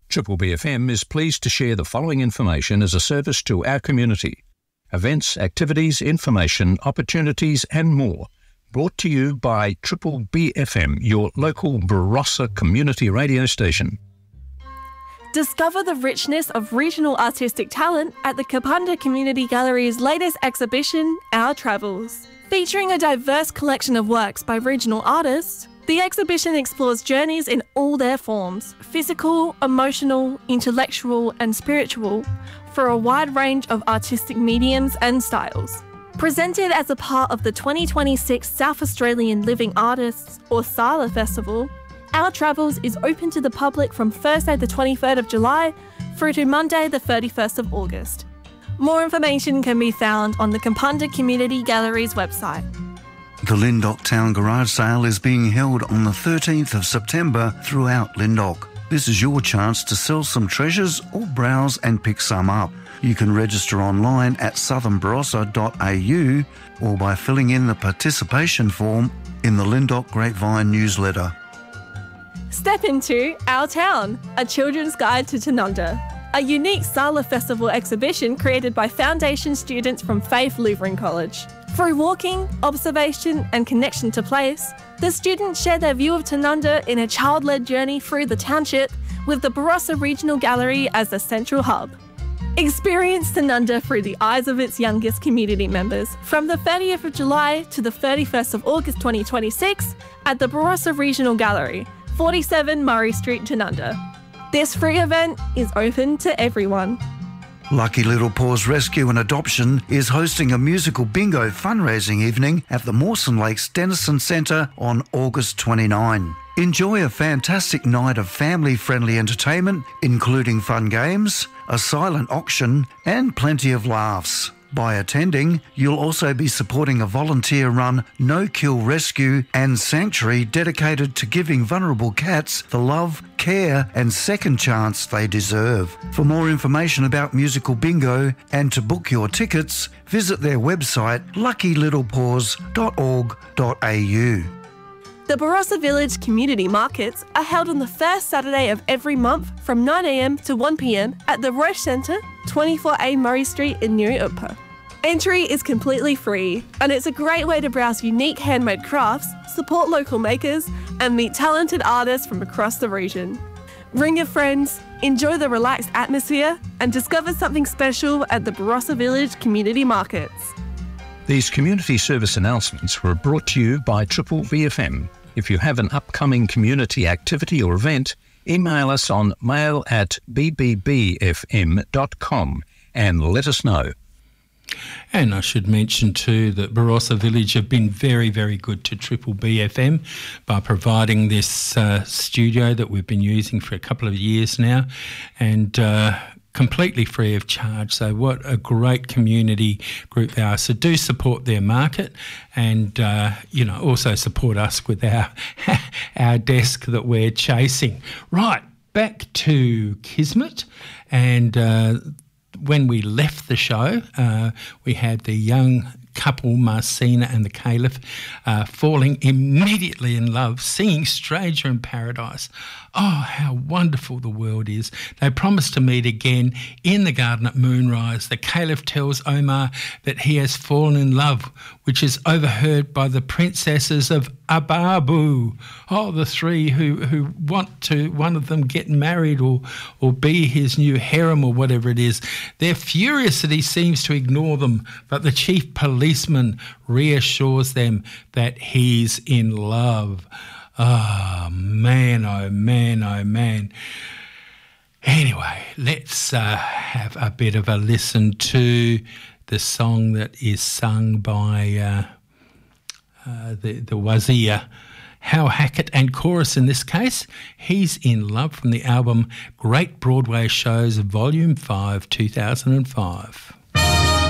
Triple BFM is pleased to share the following information as a service to our community. Events, activities, information, opportunities and more. Brought to you by Triple BFM, your local Barossa community radio station. Discover the richness of regional artistic talent at the Kapunda Community Gallery's latest exhibition, Our Travels. Featuring a diverse collection of works by regional artists, the exhibition explores journeys in all their forms, physical, emotional, intellectual and spiritual, for a wide range of artistic mediums and styles. Presented as a part of the 2026 South Australian Living Artists, or SALA Festival, Our Travels is open to the public from Thursday the 23rd of July through to Monday the 31st of August. More information can be found on the Kapunda Community Gallery's website. The Lyndoch Town Garage Sale is being held on the 13th of September throughout Lyndoch. This is your chance to sell some treasures or browse and pick some up. You can register online at southernbarossa.au or by filling in the participation form in the Lyndoch Grapevine newsletter. Step into Our Town, a children's guide to Tanunda, a unique SALA Festival exhibition created by Foundation students from Faith Lutheran College. Through walking, observation and connection to place, the students share their view of Tanunda in a child-led journey through the township with the Barossa Regional Gallery as the central hub. Experience Tanunda through the eyes of its youngest community members from the 30th of July to the 31st of August 2026 at the Barossa Regional Gallery, 47 Murray Street, Tanunda. This free event is open to everyone. Lucky Little Paws Rescue and Adoption is hosting a musical bingo fundraising evening at the Mawson Lakes Denison Centre on August 29. Enjoy a fantastic night of family-friendly entertainment, including fun games, a silent auction and plenty of laughs. By attending, you'll also be supporting a volunteer-run no-kill rescue and sanctuary dedicated to giving vulnerable cats the love, care and second chance they deserve. For more information about Musical Bingo and to book your tickets, visit their website luckylittlepaws.org.au. The Barossa Village Community Markets are held on the first Saturday of every month from 9 a.m. to 1 p.m. at the Roche Centre, 24A Murray Street in New Upa. Entry is completely free and it's a great way to browse unique handmade crafts, support local makers and meet talented artists from across the region. Bring your friends, enjoy the relaxed atmosphere and discover something special at the Barossa Village Community Markets. These community service announcements were brought to you by Triple BFM. If you have an upcoming community activity or event, email us on mail@bbbfm.com and let us know. And I should mention too that Barossa Village have been very, very good to Triple BFM by providing this studio that we've been using for a couple of years now and completely free of charge. So what a great community group they are. So do support their market and, also support us with our desk that we're chasing. Right, back to Kismet and when we left the show, we had the young couple, Marcina and the Caliph, falling immediately in love, singing Stranger in Paradise. Oh, how wonderful the world is. They promise to meet again in the garden at moonrise. The Caliph tells Omar that he has fallen in love, which is overheard by the princesses of Ababu. Oh, the three who want to, one of them, get married or be his new harem or whatever it is. They're furious that he seems to ignore them, but the chief policeman reassures them that he's in love. Oh, man, oh, man, oh, man. Anyway, let's have a bit of a listen to the song that is sung by the Wazir, Hal Hackett, and chorus in this case. He's in Love from the album Great Broadway Shows, Volume 5, 2005.